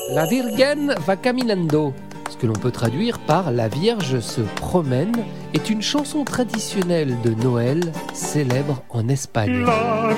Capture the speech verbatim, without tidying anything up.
La Virgen va caminando, ce que l'on peut traduire par La Vierge se promène, est une chanson traditionnelle de Noël célèbre en Espagne. La